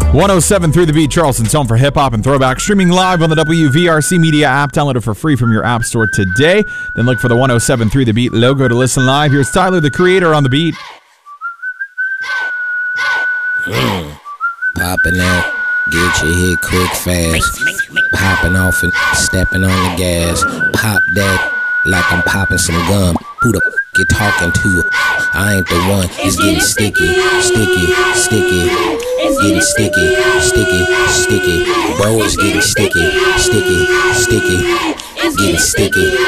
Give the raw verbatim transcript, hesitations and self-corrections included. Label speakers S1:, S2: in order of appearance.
S1: one oh seven through the beat, Charleston's home for hip hop and throwback. Streaming live on the W V R C Media app. Download it for free from your app store today. Then look for the one oh seven through the beat logo to listen live. Here's Tyler, the Creator, on the beat.
S2: Mm. Popping out, get your hit quick fast. Popping off and stepping on the gas. Pop that like I'm popping some gum. Who the f you talking to? I ain't the one. It's getting sticky, sticky, sticky. Getting sticky, sticky, sticky. Bro, it's getting sticky.